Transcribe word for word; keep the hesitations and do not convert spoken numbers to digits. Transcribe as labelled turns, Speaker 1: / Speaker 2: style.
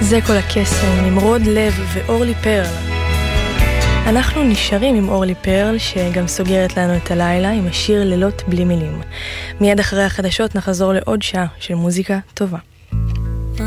Speaker 1: זה כל הקסם, נמרוד לב ואורלי פרל. אנחנו נשארים עם אורלי פרל, שגם סוגרת לנו את הלילה עם השיר לילות בלי מילים. מיד אחרי החדשות נחזור לעוד שעה של מוזיקה טובה.